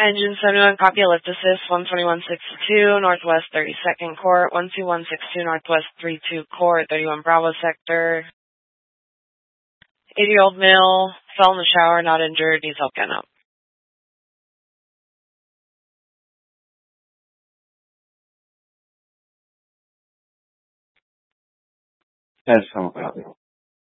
Engine 71, copy, lift assist, 12162, Northwest 32nd Court, 12162, Northwest 32 Court, 31 Bravo Sector. 80-year-old male, fell in the shower, not injured, needs help getting up. That's some copy.